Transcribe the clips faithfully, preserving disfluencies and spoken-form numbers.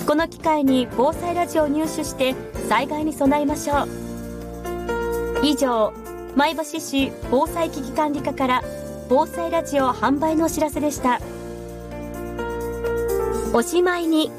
この機会に防災ラジオを入手して災害に備えましょう。以上、前橋市防災危機管理課から防災ラジオ販売のお知らせでした。おしまいに、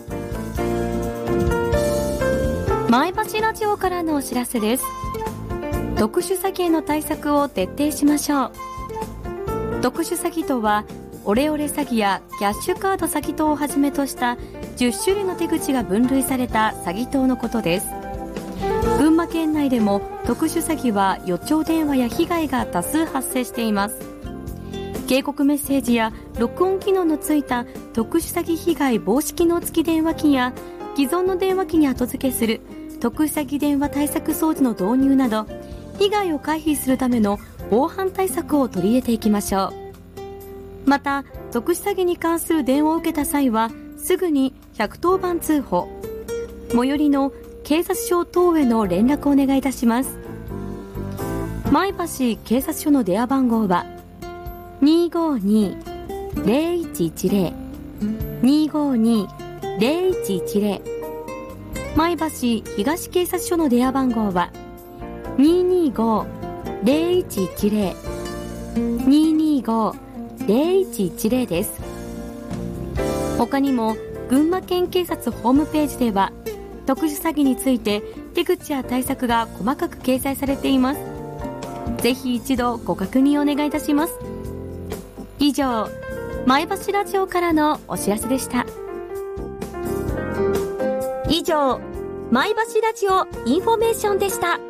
前橋ラジオからのお知らせです。特殊詐欺への対策を徹底しましょう。特殊詐欺とは、オレオレ詐欺やキャッシュカード詐欺等をはじめとしたじゅっしゅるいの手口が分類された詐欺等のことです。群馬県内でも特殊詐欺は予兆電話や被害が多数発生しています。警告メッセージや録音機能のついた特殊詐欺被害防止機能付き電話機や既存の電話機に後付けする特殊詐欺電話対策装置の導入など、被害を回避するための防犯対策を取り入れていきましょう。また、特殊詐欺に関する電話を受けた際はすぐにひゃくとおばん通報、最寄りの警察署等への連絡をお願いいたします。前橋警察署の電話番号は にーごーにー ゼロいちいちゼロ にーごーにー ゼロいちいちゼロ、前橋東警察署の電話番号は にーにーごー ゼロいちいちゼロ にーにーごー ゼロいちいちゼロ です。他にも群馬県警察ホームページでは特殊詐欺について手口や対策が細かく掲載されています。ぜひ一度ご確認お願いいたします。以上、前橋ラジオからのお知らせでした。以上、前橋ラジオインフォメーションでした。